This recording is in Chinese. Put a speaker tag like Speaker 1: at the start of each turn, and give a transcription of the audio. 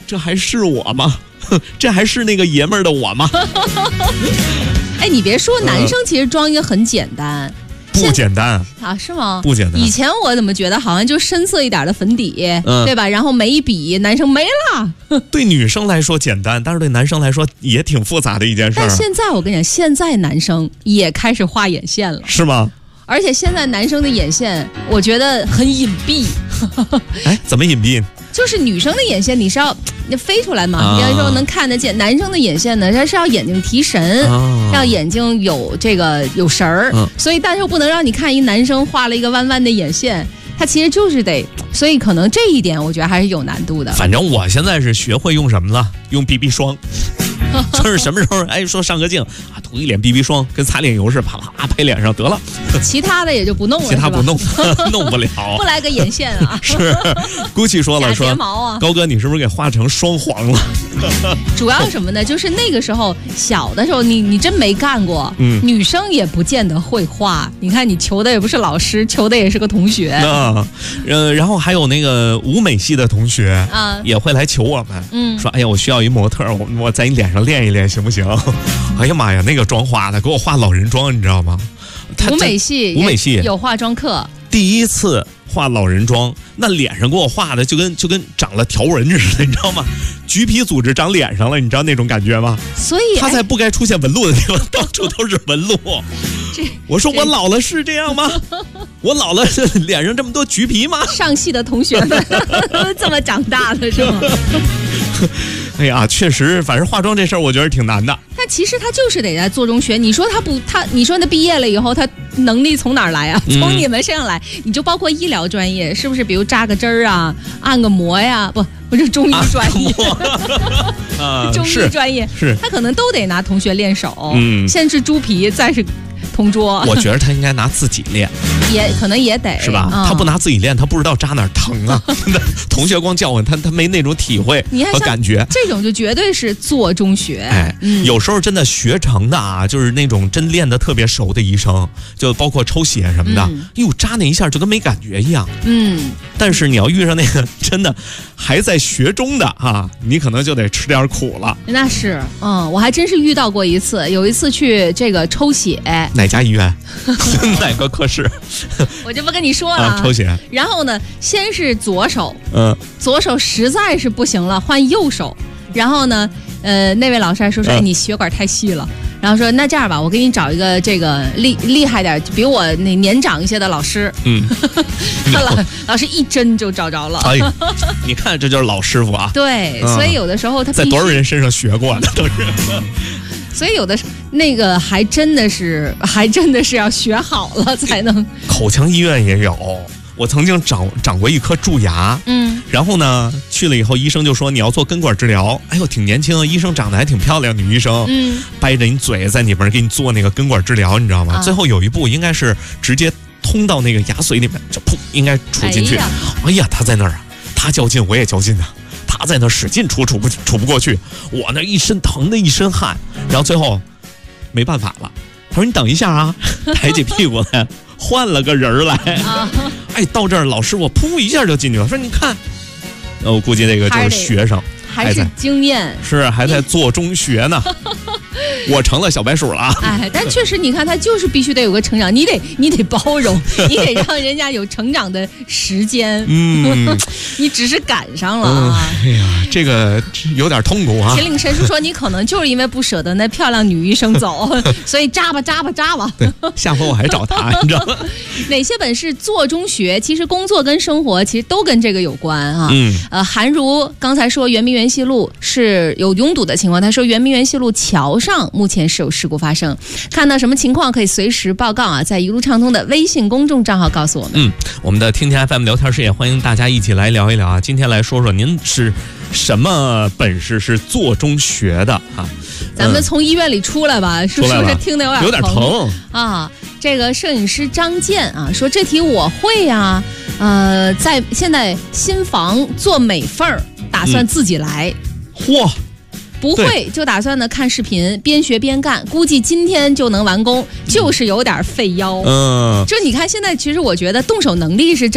Speaker 1: 这还是我吗？这还是那个爷们儿的我吗？
Speaker 2: 哎，你别说，男生其实装一个很简单。
Speaker 1: 不简单
Speaker 2: 啊？是吗？
Speaker 1: 不简单。
Speaker 2: 以前我怎么觉得好像就深色一点的粉底，对吧？然后眉一笔，男生没了。
Speaker 1: 对女生来说简单，但是对男生来说也挺复杂的一件事。
Speaker 2: 但现在我跟你讲，现在男生也开始画眼线了，
Speaker 1: 是吗？
Speaker 2: 而且现在男生的眼线，我觉得很隐蔽。
Speaker 1: 哎，怎么隐蔽？
Speaker 2: 就是女生的眼线你是要飞出来嘛，你要说能看得见。男生的眼线呢，它是要眼睛提神，要眼睛有神儿。所以但是又不能让你看一男生画了一个弯弯的眼线，他其实就是得，所以可能这一点我觉得还是有难度的。
Speaker 1: 反正我现在是学会用什么了，用 BB 霜。就是什么时候哎说上个镜啊，涂一脸 BB 霜，跟擦脸油似的，啪啪拍脸上得了。
Speaker 2: 其他的也就不弄了，
Speaker 1: 其他不弄，弄不了。
Speaker 2: 不来个眼线啊？
Speaker 1: 是，Gucci 说了，说高哥你是不是给画成双黄了？
Speaker 2: 主要什么呢？就是那个时候小的时候，你真没干过。女生也不见得会画。你看你求的也不是老师，求的也是个同学。
Speaker 1: 然后还有那个舞美系的同学啊，也会来求我们，说哎呀，我需要一模特，我在你脸上练一练行不行？哎呀妈呀，那个妆画的给我画老人妆，你知道吗？
Speaker 2: 舞美系有化妆课，
Speaker 1: 第一次画老人妆，那脸上给我画的就跟长了条纹似的，你知道吗？橘皮组织长脸上了，你知道那种感觉吗？
Speaker 2: 所以
Speaker 1: 他在不该出现纹路的地方，到处都是纹路。我说我老了是这样吗？我老了脸上这么多橘皮吗？
Speaker 2: 上戏的同学们这么长大的是吗？
Speaker 1: 哎呀，确实，反正化妆这事儿我觉得挺难的。
Speaker 2: 但其实他就是得在做中学。你说你说他毕业了以后，他能力从哪儿来啊？从你们身上来。你就包括医疗专业，是不是？比如扎个针儿啊，按个摩呀，不是中医专业，中医专业
Speaker 1: 是，
Speaker 2: 他可能都得拿同学练手，先是猪皮，再是同桌。
Speaker 1: 我觉得他应该拿自己练，
Speaker 2: 也可能也得
Speaker 1: 是吧？他不拿自己练，他不知道扎哪儿疼啊。同学光叫唤他没那种体会和感觉。
Speaker 2: 这种就绝对是做中学。
Speaker 1: 哎，有时候真的学成的啊，就是那种真练得特别熟的医生，就包括抽血什么的，哟，扎那一下就跟没感觉一样。但是你要遇上那个真的还在学中的啊，你可能就得吃点苦了。
Speaker 2: 那是，我还真是遇到过一次，有一次去这个抽血。
Speaker 1: 哪家医院？哪个科室？
Speaker 2: 我就不跟你说了。
Speaker 1: 抽血。
Speaker 2: 然后呢，先是左手，左手实在是不行了，换右手。然后呢，那位老师还说你血管太细了。然后说那这样吧，我给你找一个这个厉害点，比我那年长一些的老师。老师一针就找着了。哎，
Speaker 1: 你看这就是老师傅啊。
Speaker 2: 对，所以有的时候他
Speaker 1: 在多少人身上学过的都是。
Speaker 2: 所以有的那个还真的是要学好了才能。
Speaker 1: 口腔医院也有，我曾经长过一颗蛀牙，然后呢去了以后，医生就说你要做根管治疗。哎呦，挺年轻啊，医生长得还挺漂亮，女医生，掰着你嘴在里边给你做那个根管治疗，你知道吗？最后有一步应该是直接通到那个牙髓里面，就噗，应该杵进去。哎呀，他在那儿啊，他较劲我也较劲啊。他在那使劲杵不过去，我那一身疼的一身汗，然后最后没办法了。他说：“你等一下啊，抬起屁股来，换了个人来。”哎，到这儿老师我噗一下就进去了，说：“你看。”我估计那个就是学生，
Speaker 2: 还是经验，
Speaker 1: 是还在做中学呢。我成了小白鼠了啊！
Speaker 2: 哎，但确实，你看他就是必须得有个成长，你得包容，你得让人家有成长的时间。你只是赶上了啊！
Speaker 1: 哎呀，这个有点痛苦啊！
Speaker 2: 秦岭神叔说，你可能就是因为不舍得那漂亮女医生走，所以扎吧。
Speaker 1: 对，下回我还找他，你知道吗？
Speaker 2: 哪些本是做中学？其实工作跟生活其实都跟这个有关啊。韩如刚才说圆明园西路是有拥堵的情况，他说圆明园西路桥上目前是有事故发生，看到什么情况可以随时报告啊，在一路畅通的微信公众账号告诉我们。
Speaker 1: 我们的听天 FM 聊天室也欢迎大家一起来聊一聊啊。今天来说说您是什么本事是做中学的啊？
Speaker 2: 咱们从医院里出来吧，是不是听得有点
Speaker 1: 疼
Speaker 2: 啊？这个摄影师张健啊说这题我会啊，在现在新房做美缝，打算自己来。
Speaker 1: 嚯！
Speaker 2: 不会就打算呢看视频，边学边干，估计今天就能完工，就是有点费腰。就你看现在，其实我觉得动手能力是真。